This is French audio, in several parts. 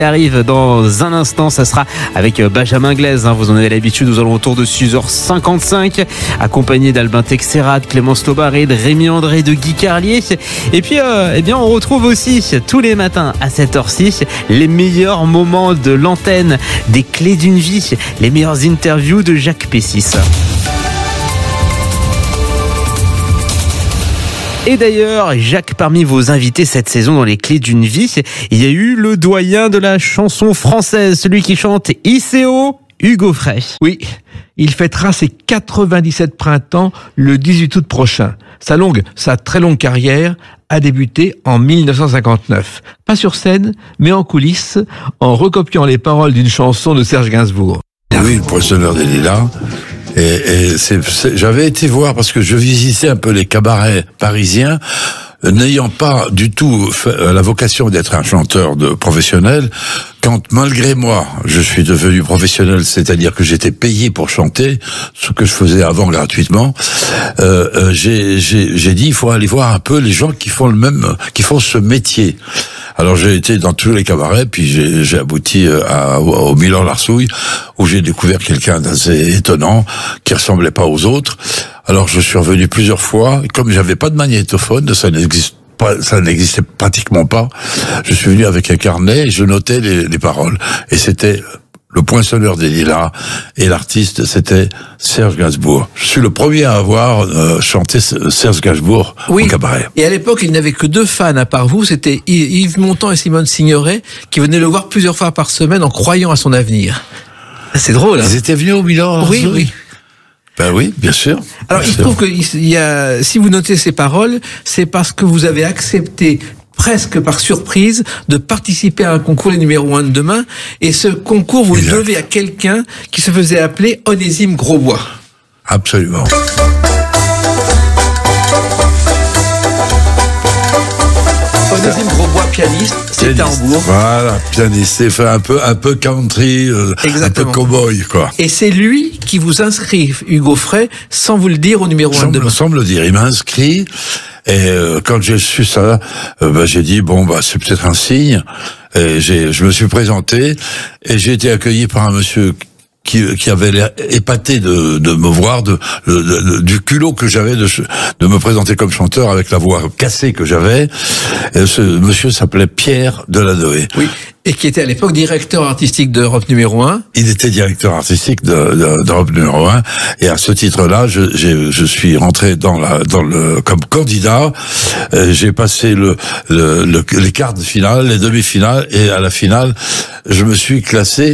Arrive dans un instant, ça sera avec Benjamin Glaise, vous en avez l'habitude, aux alentours de 6h55, accompagné d'Albin Texera, de Clémence Lobaré, de Rémi André, de Guy Carlier. Et puis on retrouve aussi tous les matins à cette heure-ci les meilleurs moments de l'antenne, des clés d'une vie, les meilleures interviews de Jacques Pessis. Et d'ailleurs, Jacques, parmi vos invités cette saison dans les clés d'une vie, il y a eu le doyen de la chanson française, celui qui chante ICO, Hugo Frey. Oui, il fêtera ses 97 printemps le 18 août prochain. Sa très longue carrière a débuté en 1959. Pas sur scène, mais en coulisses, en recopiant les paroles d'une chanson de Serge Gainsbourg. Oui, le poissonneur des lilas. Et j'avais été voir, parce que je visitais un peu les cabarets parisiens, n'ayant pas du tout la vocation d'être un chanteur professionnel, quand malgré moi, je suis devenu professionnel, c'est-à-dire que j'étais payé pour chanter, ce que je faisais avant gratuitement, j'ai dit, il faut aller voir un peu les gens qui font qui font ce métier. Alors j'ai été dans tous les cabarets, puis j'ai abouti au Milan Larsouille, où j'ai découvert quelqu'un d'assez étonnant, qui ressemblait pas aux autres. Alors je suis revenu plusieurs fois, comme j'avais pas de magnétophone, ça n'existait pratiquement pas, je suis venu avec un carnet et je notais les paroles. Et c'était le poinçonneur des lilas, et l'artiste, c'était Serge Gainsbourg. Je suis le premier à avoir chanté Serge Gainsbourg au cabaret. Et à l'époque, il n'avait que 2 fans à part vous, c'était Yves Montand et Simone Signoret, qui venaient le voir plusieurs fois par semaine en croyant à son avenir. C'est drôle, hein. Ils étaient venus au Milan? Oui. Ben oui, bien sûr. Alors, il se trouve que si vous notez ces paroles, c'est parce que vous avez accepté presque par surprise, de participer à un concours, les numéros 1 de demain. Et ce concours, vous le devez à quelqu'un qui se faisait appeler Onésime Grosbois. Absolument. Onésime Grosbois, pianiste, c'était à Hambourg. Voilà, pianiste, c'est fait un peu country, un peu cowboy, quoi. Et c'est lui qui vous inscrit, Hugo Frey, sans vous le dire, au numéro 1 de demain. Sans me le dire, il m'a inscrit. Et quand j'ai su ça, j'ai dit c'est peut-être un signe. Et je me suis présenté et j'ai été accueilli par un monsieur qui avait l'air épaté de me voir, du culot que j'avais de me présenter comme chanteur avec la voix cassée que j'avais. Et ce monsieur s'appelait Pierre Delanoë. Oui. Et qui était à l'époque directeur artistique d'Europe numéro 1. Il était directeur artistique d'Europe numéro 1. Et à ce titre-là, je suis rentré comme candidat. J'ai passé les quarts de finale, les demi-finales, et à la finale, je me suis classé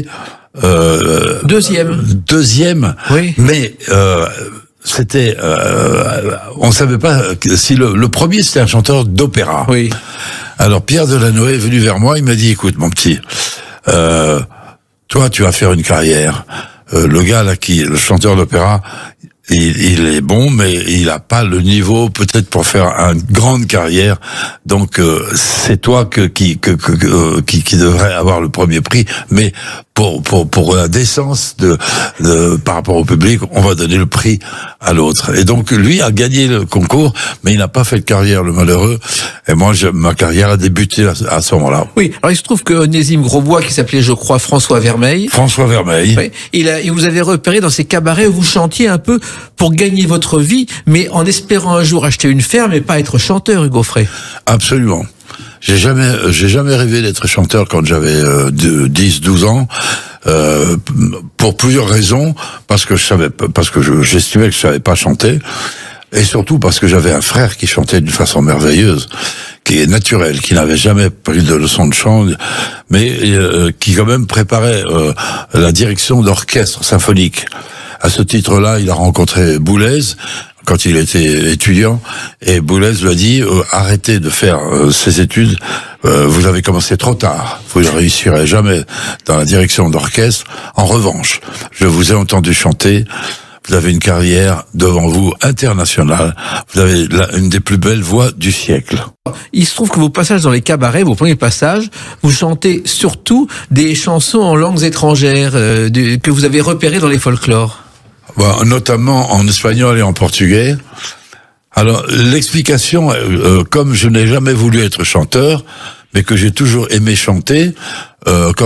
Deuxième. Oui. Mais c'était on savait pas si le premier c'était un chanteur d'opéra. Oui. Alors Pierre Delanoë est venu vers moi, il m'a dit écoute mon petit, toi tu vas faire une carrière. Le gars là le chanteur d'opéra, il est bon, mais il a pas le niveau peut-être pour faire une grande carrière. Donc c'est toi qui devrait avoir le premier prix, mais pour la décence par rapport au public, on va donner le prix à l'autre. Et donc lui a gagné le concours, mais il n'a pas fait de carrière, le malheureux. Et moi, ma carrière a débuté à ce moment-là. Oui. Alors il se trouve que Onésime Grosbois, qui s'appelait, je crois, François Vermeil. Oui, il vous avait repéré dans ces cabarets où vous chantiez un peu pour gagner votre vie, mais en espérant un jour acheter une ferme et pas être chanteur, Hugo Frey. Absolument. J'ai jamais rêvé d'être chanteur quand j'avais 10-12 ans, pour plusieurs raisons, parce que j'estimais que je savais pas chanter, et surtout parce que j'avais un frère qui chantait d'une façon merveilleuse, qui est naturelle, qui n'avait jamais pris de leçons de chant, mais qui quand même préparait la direction d'orchestre symphonique. À ce titre-là, il a rencontré Boulez quand il était étudiant, et Boulez lui a dit arrêtez de faire ces études, vous avez commencé trop tard, vous ne réussirez jamais dans la direction d'orchestre. En revanche, je vous ai entendu chanter, vous avez une carrière devant vous internationale, vous avez une des plus belles voix du siècle. Il se trouve que vos passages dans les cabarets, vos premiers passages, vous chantez surtout des chansons en langues étrangères que vous avez repérées dans les folklores. Notamment en espagnol et en portugais. Alors, l'explication, comme je n'ai jamais voulu être chanteur, mais que j'ai toujours aimé chanter, quand